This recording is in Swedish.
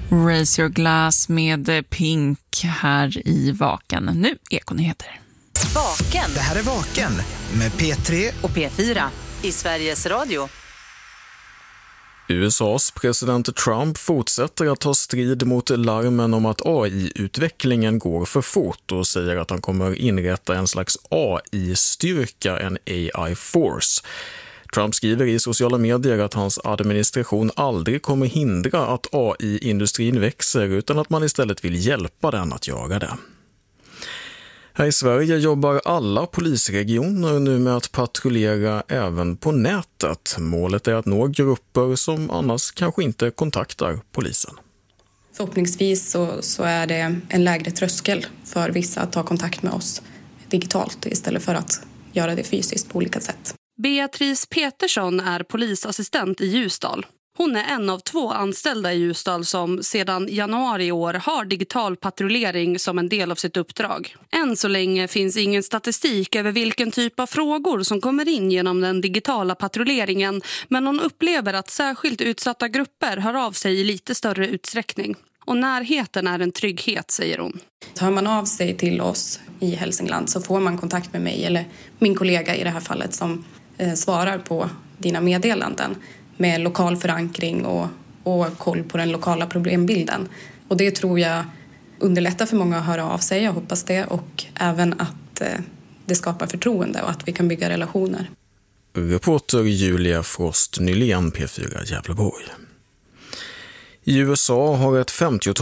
Raise Your Glass med Pink här i Vaken. Nu Ekonyheter. Vaken. Det här är Vaken med P3 och P4 i Sveriges Radio. USAs president Trump fortsätter att ta strid mot larmen om att AI-utvecklingen går för fort och säger att han kommer inrätta en slags AI-styrka, en AI-force. Trump skriver i sociala medier att hans administration aldrig kommer hindra att AI-industrin växer utan att man istället vill hjälpa den att göra det. Här i Sverige jobbar alla polisregioner nu med att patrullera även på nätet. Målet är att nå grupper som annars kanske inte kontaktar polisen. Förhoppningsvis så är det en lägre tröskel för vissa att ta kontakt med oss digitalt istället för att göra det fysiskt på olika sätt. Beatrice Petersson är polisassistent i Ljusdal. Hon är en av 2 anställda i Ljusdal som sedan januari i år har digital patrullering som en del av sitt uppdrag. Än så länge finns ingen statistik över vilken typ av frågor som kommer in genom den digitala patrulleringen, men hon upplever att särskilt utsatta grupper hör av sig i lite större utsträckning. Och närheten är en trygghet, säger hon. Tar man av sig till oss i Hälsingland så får man kontakt med mig eller min kollega i det här fallet som svarar på dina meddelanden med lokal förankring och koll på den lokala problembilden. Och det tror jag underlättar för många att höra av sig, jag hoppas det, och även att det skapar förtroende och att vi kan bygga relationer. Reporter Julia Frost Nylén, P4 Gävleborg. I USA har ett 50-tal